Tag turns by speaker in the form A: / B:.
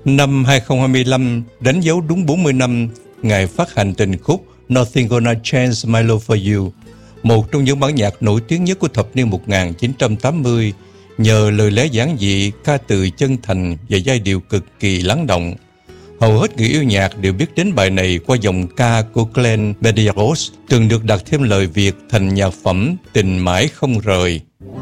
A: Năm 2025 đánh dấu đúng 40 năm ngày phát hành tình khúc Nothing Gonna Change My Love For You, một trong những bản nhạc nổi tiếng nhất của thập niên 1980, nhờ lời lẽ giản dị, ca từ chân thành và giai điệu cực kỳ lắng động. Hầu hết người yêu nhạc đều biết đến bài này qua giọng ca của Glenn Medeiros, từng được đặt thêm lời Việt thành nhạc phẩm Tình Mãi Không Rời.